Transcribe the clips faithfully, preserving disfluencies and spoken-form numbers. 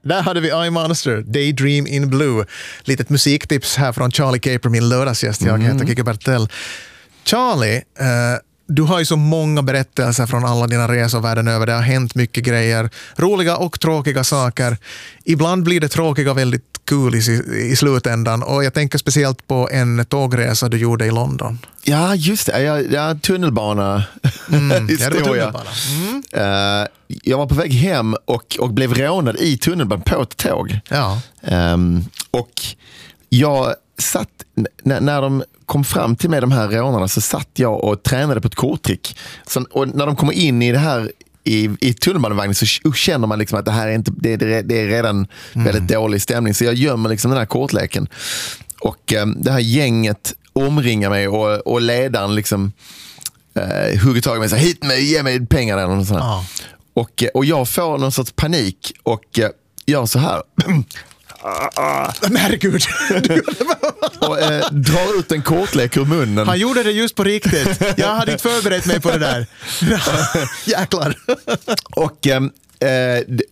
Där hade vi I Monster, Daydream in Blue. Litet musiktips här från Charlie Caper, min lördagsgäst. Jag mm. heter Kike Bertell. Charlie, eh, du har ju så många berättelser från alla dina resor världen över. Det har hänt mycket grejer, roliga och tråkiga saker. Ibland blir det tråkiga väldigt kul i, i slutändan. Och jag tänker speciellt på en tågresa du gjorde i London. Ja, just det. Jag, jag tunnelbana. Mm, historia. Mm. Uh, jag var på väg hem och, och blev rånad i tunnelbanan på ett tåg. Ja. Um, och jag satt, n- när de kom fram till mig, de här rånarna, så satt jag och tränade på ett korttrick. Så, och när de kommer in i det här i, i tunnelbanevagnen så känner man liksom att det här är, inte, det, det, det är redan mm. väldigt dålig stämning. Så jag gömmer liksom den här kortleken. Och um, det här gänget omringar mig och, och ledaren liksom uh, hugger tag i mig och säger hit med, ge mig pengar eller något sånt. Ah. Och, och jag får någon sorts panik och uh, gör så här. Men herregud. och eh, drar ut en kortlek ur munnen. Han gjorde det just på riktigt. Jag hade inte förberett mig på det där. Jäklar. och eh, d-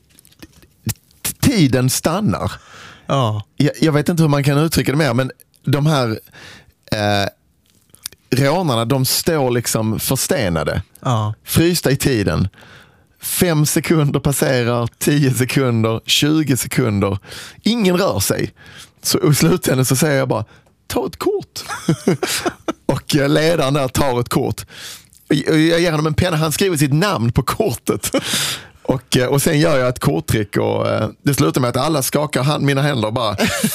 tiden stannar. Ja. Jag, jag vet inte hur man kan uttrycka det mer, men de här eh, rånarna, de står liksom förstenade. Ja. Frysta i tiden. Fem sekunder passerar, tio sekunder, tjugo sekunder. Ingen rör sig. Så i slutändan så säger jag bara, ta ett kort. och ledaren där tar ett kort. Jag ger honom en penna, han skriver sitt namn på kortet. och, och sen gör jag ett korttrick och det slutar med att alla skakar hand, mina händer bara.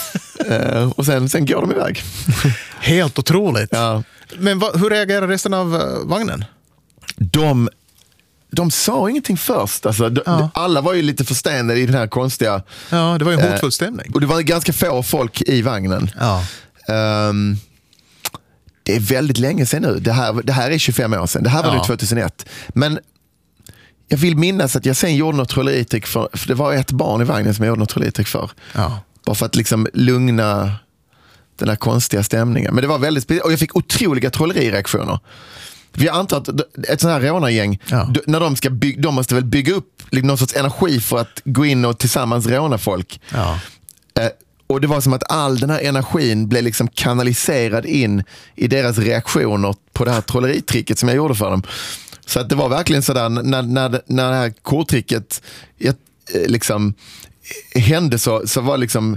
och sen, sen går de iväg. Helt otroligt. Ja. Men va, hur reagerar resten av uh, vagnen? De... De sa ingenting först. Alltså, de, ja. Alla var ju lite förstenade i den här konstiga... Ja, det var ju en hotfull stämning. Eh, och det var ganska få folk i vagnen. Ja. Um, det är väldigt länge sedan nu. Det här, det här är tjugofem år sedan. Det här var ja. nu tjugohundraett. Men jag vill minnas att jag sen gjorde något trolleritrick för, för det var ett barn i vagnen som jag gjorde något trolleritrick för. Ja. Bara för att liksom lugna den här konstiga stämningen. Men det var väldigt speciellt. Och jag fick otroliga trollerireaktioner. Vi antar att ett sånt här rånargäng, ja. d- när de ska bygga, de måste väl bygga upp liksom, någon sorts energi för att gå in och tillsammans råna folk. Ja. Eh, och det var som att all den här energin blev liksom kanaliserad in i deras reaktioner på det här trolleritricket som jag gjorde för dem. Så att det var verkligen sådär, när, när, när det här korttricket jag, eh, liksom hände så, så var liksom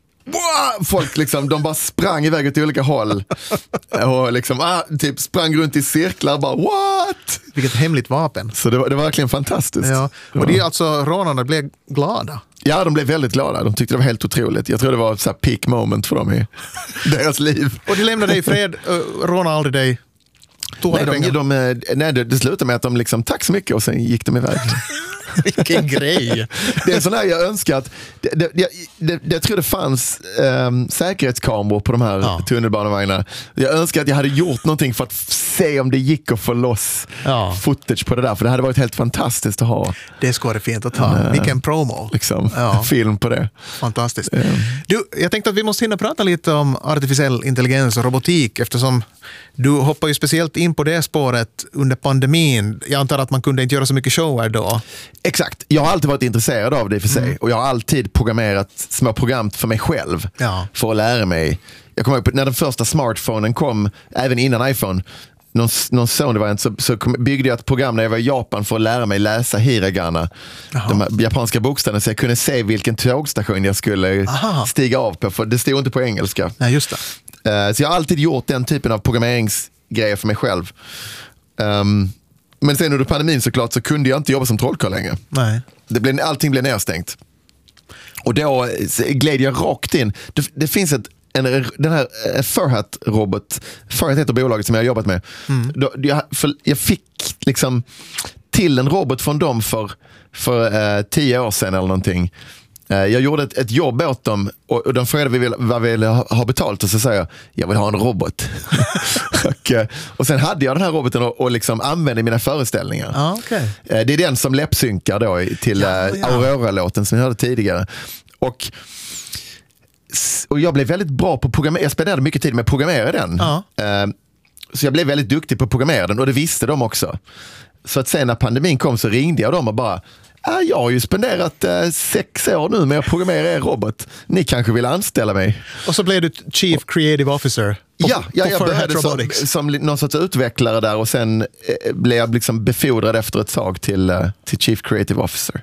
folk liksom, de bara sprang iväg åt olika håll och liksom ah, typ sprang runt i cirklar bara what? Vilket hemligt vapen. Så det var, det var verkligen fantastiskt. Ja. Och det är alltså, rånarna blev glada. Ja, de blev väldigt glada. De tyckte det var helt otroligt. Jag tror det var ett så här peak moment för dem i deras liv. Och de lämnade dig i fred, uh, rånade aldrig dig? Nej, de, de, nej, det, det slutade med att de liksom, tack så mycket, och sen gick de iväg. Vilken grej. Det är sån här jag önskar att det, det, det, det, jag tror det fanns um, säkerhetskameror på de här ja. tunnelbanevagnarna. Jag önskar att jag hade gjort någonting för att se om det gick att få loss ja. footage på det där, för det hade varit helt fantastiskt att ha. Det skulle vara fint att ha. Uh, Vilken promo. Liksom, ja. film på det. Fantastiskt. Um. Du, jag tänkte att vi måste hinna prata lite om artificiell intelligens och robotik, eftersom du hoppar ju speciellt in på det spåret under pandemin. Jag antar att man kunde inte göra så mycket shower då. Exakt. Jag har alltid varit intresserad av det för sig. Mm. Och jag har alltid programmerat små program för mig själv. Ja. För att lära mig. Jag kommer ihåg när den första smartphonen kom, även innan iPhone, någon, någon Sony-variant, så, så byggde jag ett program när jag var i Japan för att lära mig läsa hiragana. Aha. De här japanska bokstäverna, så jag kunde se vilken tågstation jag skulle Aha. stiga av på. För det stod inte på engelska. Nej, just det. Uh, så jag har alltid gjort den typen av programmeringsgrejer för mig själv. Um, Men sen under pandemin såklart så kunde jag inte jobba som trollkarl längre. Nej. Det blev, allting blev nedstängt. Och då gled jag rakt in. Det, det finns ett, en, den här Furhat-robot. Furhat heter bolaget som jag har jobbat med. Mm. Då, jag, för, jag fick liksom till en robot från dem för, för eh, tio år sedan eller någonting. Jag gjorde ett, ett jobb åt dem och, och de frågade vad vi ville ha, ha betalt, och så säger jag, jag vill ha en robot. och, och sen hade jag den här roboten och, och liksom använde mina föreställningar. Ah, okay. Det är den som läppsynkar då till ja, ja. Aurora-låten som vi hörde tidigare. Och, och jag blev väldigt bra på att programmera. Jag spenderade mycket tid med att programmera den. Ah. Så jag blev väldigt duktig på att programmera den, och det visste de också. Så att sen när pandemin kom så ringde jag dem och bara, Äh, jag har ju spenderat äh, sex år nu med att programmera er robot. Ni kanske vill anställa mig. Och så blev du Chief Creative Officer. På, ja, ja, på jag började som, som någon sorts utvecklare där och sen eh, blev jag liksom befordrad efter ett tag till, uh, till Chief Creative Officer.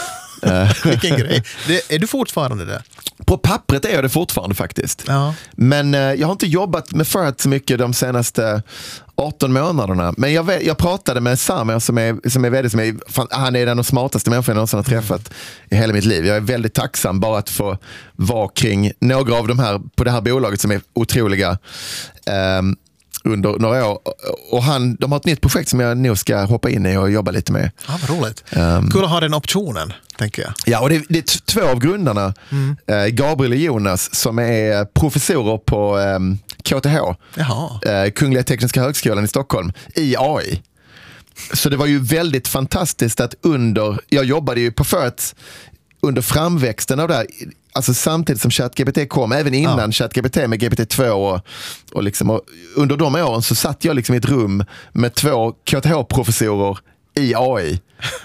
Vilken grej. Det, är du fortfarande det? På pappret är jag det fortfarande faktiskt. Ja. Men eh, jag har inte jobbat med Ferhat så mycket de senaste arton månaderna. Men jag, jag pratade med Samer som är, som är vd, som är, fan, han är den av smartaste människan jag någonsin har träffat mm. i hela mitt liv. Jag är väldigt tacksam bara att få vara kring några av de här på det här bolaget som är otroliga eh, under några år. Och han, de har ett nytt projekt som jag nog ska hoppa in i och jobba lite med. Ja, vad roligt. Um, Kul att ha den optionen, tänker jag. Ja, och det, det är två av grundarna, mm. eh, Gabriel och Jonas, som är professorer på eh, K T H, eh, Kungliga Tekniska högskolan i Stockholm, i A I. Så det var ju väldigt fantastiskt att under, jag jobbade ju på Ferhat under framväxten av det här, alltså samtidigt som ChatGPT kom, även innan ja. ChatGPT med G P T två och, och, liksom, och under de åren så satt jag liksom i ett rum med två K T H-professorer i A I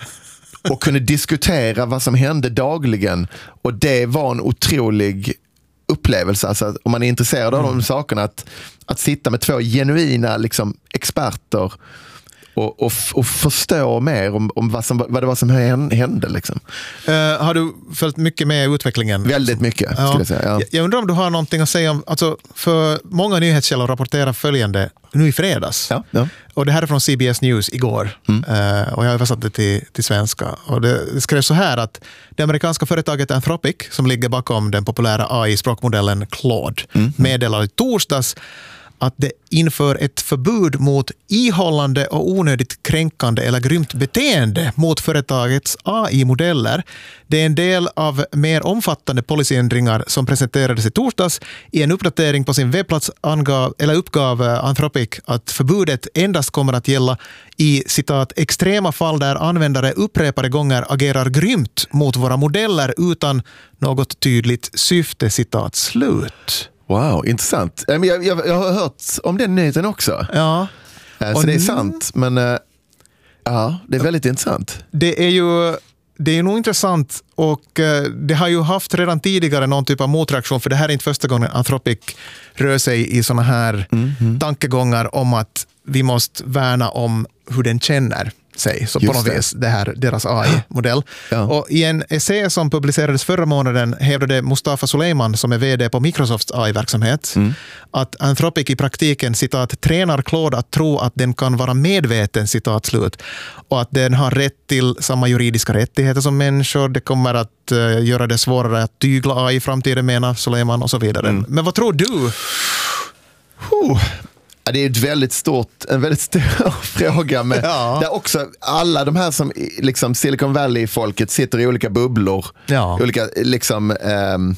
och kunde diskutera vad som hände dagligen, och det var en otrolig upplevelse, alltså om man är intresserad av mm. de sakerna, att, att sitta med två genuina liksom, experter Och, och, och förstå mer om, om vad, som, vad det var som hände. Liksom. Uh, har du följt mycket med utvecklingen? Väldigt mycket, ja. skulle jag säga. Ja. Jag undrar om du har någonting att säga om, alltså, för många nyhetskällor rapporterar följande nu i fredags. Ja, ja. Och det här är från C B S News igår. Mm. Uh, och jag har översatt det till, till svenska. Och det skrev så här att det amerikanska företaget Anthropic, som ligger bakom den populära A I-språkmodellen Claude, mm. meddelade i torsdags att det inför ett förbud mot ihållande och onödigt kränkande eller grymt beteende mot företagets A I-modeller. Det är en del av mer omfattande policyändringar som presenterades i torsdags. I en uppdatering på sin webbplats angav, eller uppgav Anthropic att förbudet endast kommer att gälla i citat extrema fall där användare upprepade gånger agerar grymt mot våra modeller utan något tydligt syfte, citat slut. Wow, intressant. Jag, jag, jag har hört om den nyheten också. Ja. Så det är sant, men ja, det är väldigt intressant. Det är ju det är nog intressant, och det har ju haft redan tidigare någon typ av motreaktion, för det här är inte första gången Anthropic rör sig i såna här mm-hmm. tankegångar om att vi måste värna om hur den känner sig, så på något vis det här, deras A I-modell. Ja. Och i en essä som publicerades förra månaden hävdade Mustafa Suleiman, som är vd på Microsofts A I-verksamhet, mm. att Anthropic i praktiken, citat, tränar Claude att tro att den kan vara medveten, citat slut, och att den har rätt till samma juridiska rättigheter som människor. Det kommer att uh, göra det svårare att tygla A I i framtiden, menar Suleiman, och så vidare. Mm. Men vad tror du? Huh. Det är ett väldigt stort, en väldigt stor fråga med, ja. Där också alla de här som liksom Silicon Valley-folket sitter i olika bubblor. Ja. Olika, liksom, ähm,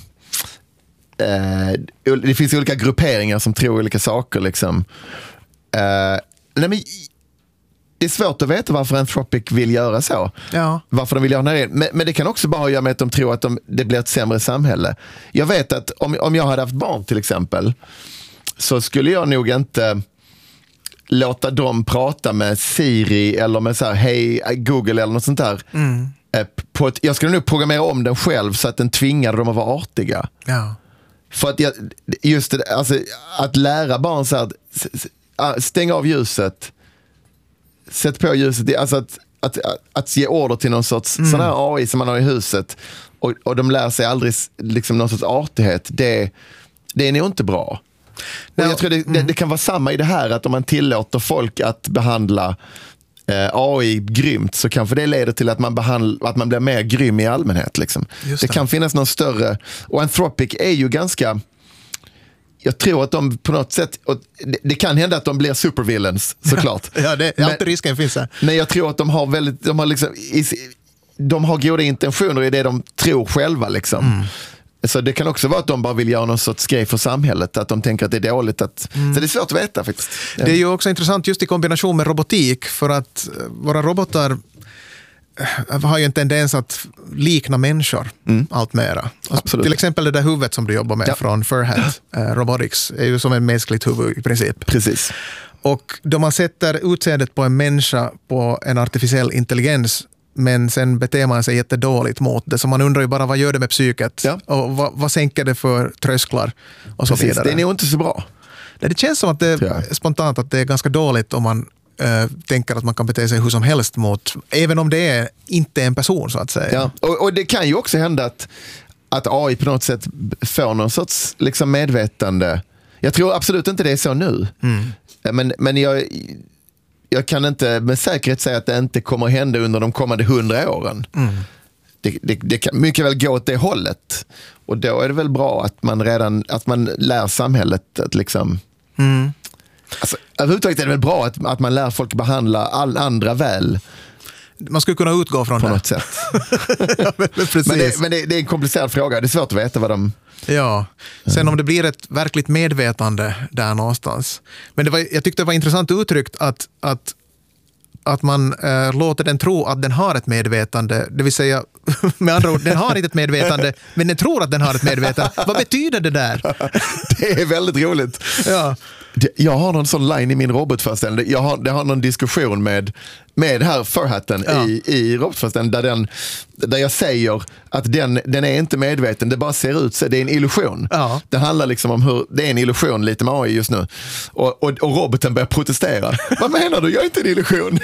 äh, det finns olika grupperingar som tror olika saker. Liksom. Äh, nej men, det är svårt att veta varför Anthropic vill göra så. Ja. Varför de vill göra det. Men, men det kan också bara göra med att de tror att de, det blir ett sämre samhälle. Jag vet att om, om jag hade haft barn till exempel, så skulle jag nog inte låta dem prata med Siri eller med så här, hej Google eller något sånt där. Mm. På ett, jag skulle nog programmera om den själv så att den tvingade dem att vara artiga. Ja. För att jag, just det, alltså, att lära barn så här, stäng av ljuset, sätt på ljuset, alltså att, att, att, att ge order till någon sorts mm. sån här A I som man har i huset, och, och de lär sig aldrig liksom någon sorts artighet, det, det är nog inte bra. Och jag tror det, det, det kan vara samma i det här, att om man tillåter folk att behandla eh, A I grymt, så kanske det leder till att man, behandl, att man blir mer grym i allmänhet. Liksom. Det. det kan finnas någon större, och Anthropic är ju ganska, jag tror att de på något sätt, och det, det kan hända att de blir supervillains, såklart. Ja, det är alltid risken finns här. Men jag tror att de har väldigt, de har liksom, de har goda intentioner i det de tror själva liksom. Mm. Så det kan också vara att de bara vill göra någon sorts grej för samhället, att de tänker att det är dåligt. Att, mm. Så det är svårt att veta faktiskt. Det är ju också intressant just i kombination med robotik, för att våra robotar har ju en tendens att likna människor mm. allt mera. Alltså, till exempel det där huvudet som du jobbar med ja. från Ferhat uh, Robotics är ju som en mänskligt huvud i princip. Precis. Och då man sätter utseendet på en människa på en artificiell intelligens men sen beter man sig jättedåligt mot det. Så man undrar ju bara, vad gör det med psyket? Ja. Och vad, vad sänker det för trösklar? Och så Precis, vidare. det är nog inte så bra. Det känns som att det är spontant att det är ganska dåligt om man äh, tänker att man kan bete sig hur som helst mot, även om det är inte en person så att säga. Ja. Och, och det kan ju också hända att, att A I på något sätt får någon sorts liksom, medvetande. Jag tror absolut inte det är så nu. Mm. Men, men jag, jag kan inte med säkerhet säga att det inte kommer att hända under de kommande hundra åren. Mm. Det, det, det kan mycket väl gå åt det hållet. Och då är det väl bra att man redan att man lär samhället att liksom... Mm. Alltså, överhuvudtaget är det väl bra att, att man lär folk behandla all andra väl. Man skulle kunna utgå från på det. Något sätt. Ja, men precis. Men, det, men det, det är en komplicerad fråga. Det är svårt att veta vad de... Ja, sen om det blir ett verkligt medvetande där någonstans. Men det var, jag tyckte det var intressant uttryckt att, att, att man äh, låter den tro att den har ett medvetande. Det vill säga, med andra ord, den har inte ett medvetande, men den tror att den har ett medvetande. Vad betyder det där? Det är väldigt roligt. Ja. Jag har någon sån line i min robotföreställning. Jag har, jag har någon diskussion med, med här förhatten ja. i, i robotföreställningen där, den, där jag säger att den, den är inte medveten. Det bara ser ut så. Det är en illusion. Ja. Det handlar liksom om hur det är en illusion lite med A I just nu. Och, och, och roboten börjar protestera. Vad menar du? Jag är inte en illusion.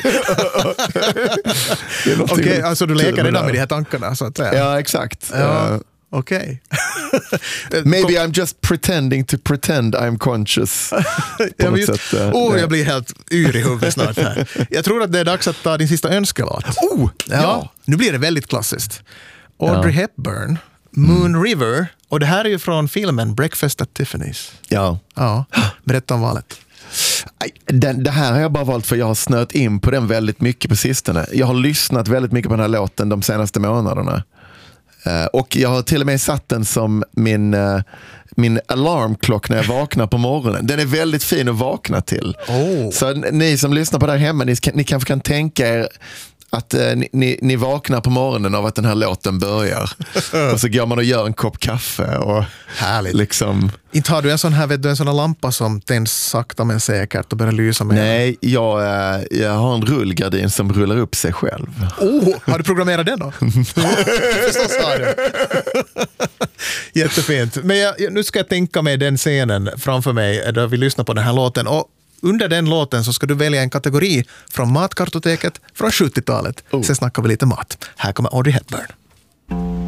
Okej, okay, alltså du leker redan med de här tankarna så att säga. Ja, exakt. Ja. Uh, Okej. Okay. Maybe I'm just pretending to pretend I'm conscious. jag, just, sätt, uh, oh, jag blir helt yr i huvudet snart här. Jag tror att det är dags att ta din sista önskelåt. Oh, ja. ja. Nu blir det väldigt klassiskt. Audrey ja. Hepburn, Moon mm. River. Och det här är ju från filmen Breakfast at Tiffany's. Ja. Ja. Berätta om valet. Den, det här har jag bara valt för jag har snöat in på den väldigt mycket på sistone. Jag har lyssnat väldigt mycket på den här låten de senaste månaderna. Uh, och jag har till och med satt den som min, uh, min alarmklock när jag vaknar på morgonen. Den är väldigt fin att vakna till. Oh. Så ni som lyssnar på det här hemma, ni, ni kanske kan tänka er att uh, ni, ni vaknar på morgonen av att den här låten börjar. Och så går man och gör en kopp kaffe. Och härligt. Liksom... Inte har du en sån här, vet du, en sån här lampa som tänds sakta men säkert och börjar lysa med? Nej, jag, uh, jag har en rullgardin som rullar upp sig själv. Oh, har du programmerat den då? Förstås har du. Jättefint. Men jag, nu ska jag tänka mig den scenen framför mig där vi lyssnar på den här låten. Och under den låten så ska du välja en kategori från matkartoteket från sjuttiotalet. Oh. Sen snackar vi lite mat. Här kommer Audrey Hepburn.